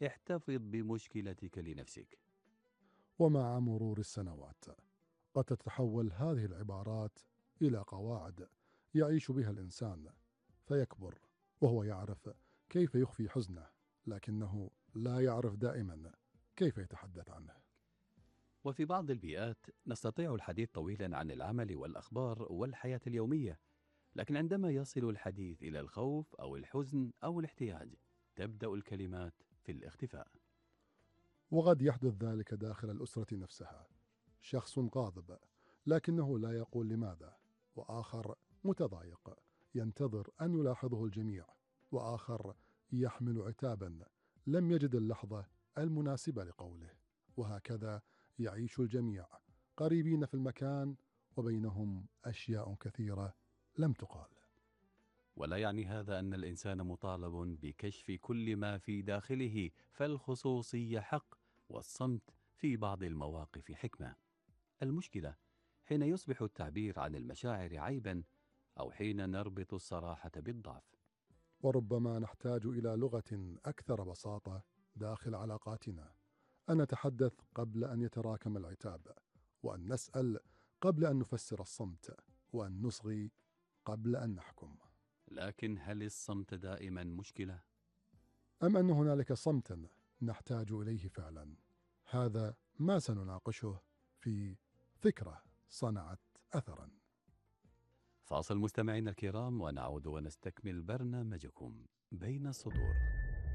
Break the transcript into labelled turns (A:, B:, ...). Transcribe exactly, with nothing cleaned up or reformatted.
A: احتفظ بمشكلتك لنفسك.
B: ومع مرور السنوات قد تتحول هذه العبارات إلى قواعد يعيش بها الإنسان، فيكبر وهو يعرف كيف يخفي حزنه، لكنه لا يعرف دائما كيف يتحدث عنه.
A: وفي بعض البيئات نستطيع الحديث طويلا عن العمل والأخبار والحياة اليومية، لكن عندما يصل الحديث إلى الخوف أو الحزن أو الاحتياج تبدأ الكلمات في الاختفاء.
B: وقد يحدث ذلك داخل الأسرة نفسها، شخص غاضب لكنه لا يقول لماذا، وآخر متضايق ينتظر أن يلاحظه الجميع، وآخر يحمل عتابا لم يجد اللحظة المناسبة لقوله، وهكذا يعيش الجميع قريبين في المكان وبينهم أشياء كثيرة لم تقال.
A: ولا يعني هذا أن الإنسان مطالب بكشف كل ما في داخله، فالخصوصية حق والصمت في بعض المواقف حكمة. المشكلة حين يصبح التعبير عن المشاعر عيبا، أو حين نربط الصراحة بالضعف.
B: وربما نحتاج إلى لغة أكثر بساطة داخل علاقاتنا، أن نتحدث قبل أن يتراكم العتاب، وأن نسأل قبل أن نفسر الصمت، وأن نصغي قبل أن نحكم.
A: لكن هل الصمت دائما مشكلة؟
B: أم أن هنالك صمتا نحتاج إليه فعلا؟ هذا ما سنناقشه في فكرة صنعت أثرا.
A: فاصل مستمعينا الكرام ونعود ونستكمل برنامجكم بين السطور.